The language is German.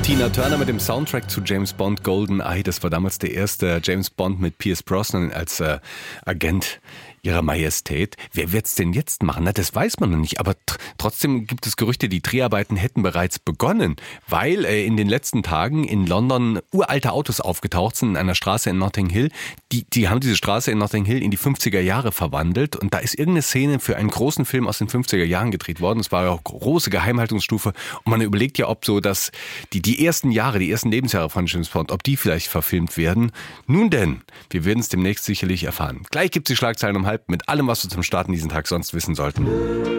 Tina Turner mit dem Soundtrack zu James Bond GoldenEye. Das war damals der erste James Bond mit Pierce Brosnan als Agent Ihrer Majestät. Wer wird's denn jetzt machen? Na, das weiß man noch nicht. Aber trotzdem gibt es Gerüchte, die Dreharbeiten hätten bereits begonnen, weil in den letzten Tagen in London uralte Autos aufgetaucht sind in einer Straße in Notting Hill. Die haben diese Straße in Notting Hill in die 50er Jahre verwandelt. Und da ist irgendeine Szene für einen großen Film aus den 50er Jahren gedreht worden. Es war ja auch große Geheimhaltungsstufe. Und man überlegt ja, ob so, dass die ersten Lebensjahre von James Bond, ob die vielleicht verfilmt werden. Nun denn, wir werden es demnächst sicherlich erfahren. Gleich gibt's die Schlagzeilen um halb mit allem, was wir zum Starten diesen Tag sonst wissen sollten.